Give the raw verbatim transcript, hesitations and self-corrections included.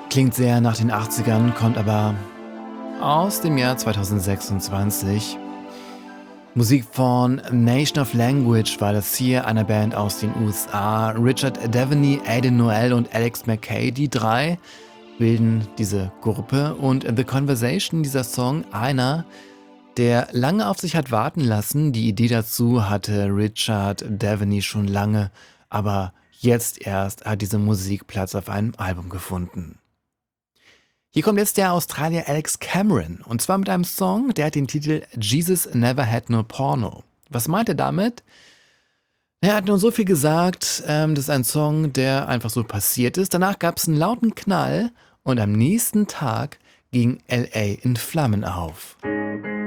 Klingt sehr nach den achtzigern, kommt aber aus dem Jahr zweitausendsechsundzwanzig. Musik von Nation of Language war das hier, einer Band aus den U S A. Richard Devaney, Aidan Noel und Alex McKay, die drei bilden diese Gruppe. Und The Conversation, dieser Song, einer, der lange auf sich hat warten lassen. Die Idee dazu hatte Richard Devaney schon lange, aber jetzt erst hat diese Musik Platz auf einem Album gefunden. Hier kommt jetzt der Australier Alex Cameron, und zwar mit einem Song, der hat den Titel Jesus Never Had No Porno. Was meint er damit? Er hat nur so viel gesagt, ähm, das ist ein Song, der einfach so passiert ist. Danach gab es einen lauten Knall und am nächsten Tag ging L A in Flammen auf.